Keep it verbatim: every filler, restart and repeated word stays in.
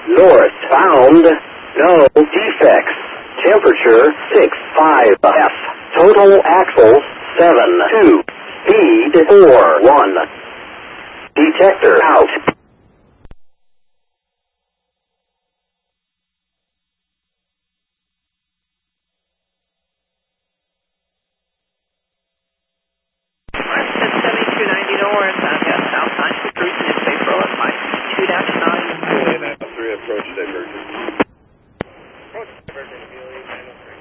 North. Found no defects. Temperature six five F. Total axles seven two. Speed four one. Detector out.